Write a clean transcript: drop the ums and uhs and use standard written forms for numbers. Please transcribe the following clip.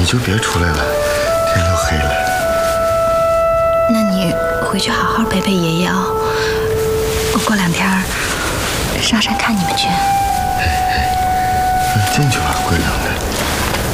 就别出来了，天都黑了。 那你回去好好陪陪爷爷啊。我过2天上山看你们去。 进去吧，闺娘。